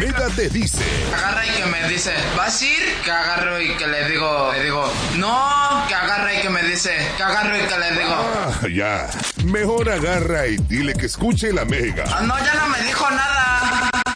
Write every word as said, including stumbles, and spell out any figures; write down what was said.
Mega te dice. Agarra y que me dice, ¿vas a ir? Que agarro y que le digo, le digo, no, que agarra y que me dice, que agarro y que le digo. Ah, ya. Mejor agarra y dile que escuche la Mega. Ah, no, ya no me dijo nada.